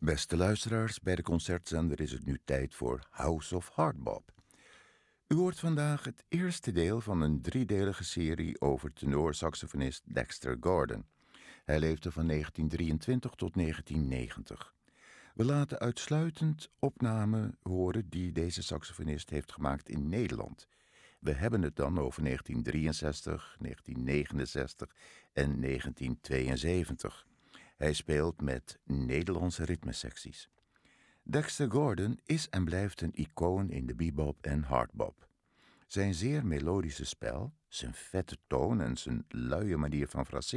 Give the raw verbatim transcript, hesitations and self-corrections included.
Beste luisteraars, bij de concertzender is het nu tijd voor House of Hardbop. U hoort vandaag het eerste deel van een driedelige serie over tenorsaxofonist Dexter Gordon. Hij leefde van negentien drieëntwintig tot negentien negentig. We laten uitsluitend opnamen horen die deze saxofonist heeft gemaakt in Nederland. We hebben het dan over negentien drieënzestig, negentien negenenzestig en negentien tweeënzeventig. Hij speelt met Nederlandse ritmesecties. Dexter Gordon is en blijft een icoon in de bebop en hardbop. Zijn zeer melodische spel, zijn vette toon en zijn luie manier van fraseren